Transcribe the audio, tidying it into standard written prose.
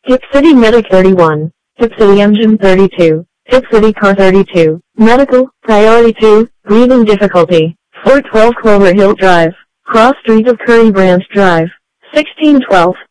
Tip City Medic 31. Tip City Engine 32. Tip City Car 32. Medical, Priority 2, Breathing Difficulty. 412 Clover Hill Drive. Cross Street of Curry Branch Drive. 1612.